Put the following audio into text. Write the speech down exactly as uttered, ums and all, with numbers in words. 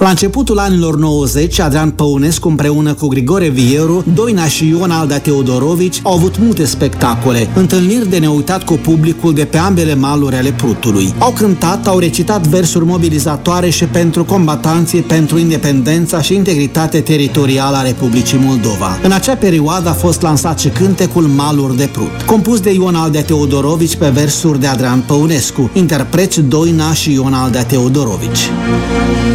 La începutul anilor nouăzeci, Adrian Păunescu împreună cu Grigore Vieru, Doina și Ion Aldea Teodorovici au avut multe spectacole, întâlniri de neuitat cu publicul de pe ambele maluri ale Prutului. Au cântat, au recitat versuri mobilizatoare și pentru combatanții pentru independența și integritate teritorială a Republicii Moldova. În acea perioadă a fost lansat și cântecul Maluri de Prut, compus de Ion Aldea Teodorovici pe versuri de Adrian Păunescu, interpreți Doina și Ion Aldea Teodorovici.